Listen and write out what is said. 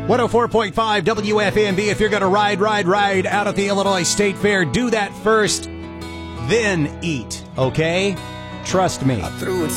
104.5 WFMB. If you're going to ride out at the Illinois State Fair, do that first, then eat, okay? Trust me. I threw it